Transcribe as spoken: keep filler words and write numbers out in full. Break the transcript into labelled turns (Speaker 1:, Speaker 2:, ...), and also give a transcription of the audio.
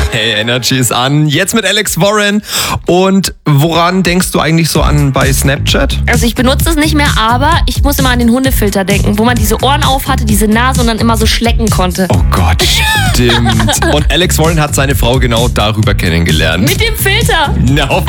Speaker 1: Hey, Energy ist an. Jetzt mit Alex Warren. Und woran denkst du eigentlich so an bei Snapchat?
Speaker 2: Also ich benutze es nicht mehr, aber ich muss immer an den Hundefilter denken, wo man diese Ohren auf hatte, diese Nase und dann immer so schlecken konnte.
Speaker 1: Oh Gott, stimmt. Und Alex Warren hat seine Frau genau darüber kennengelernt.
Speaker 2: Mit dem Filter.
Speaker 1: Na, hoffen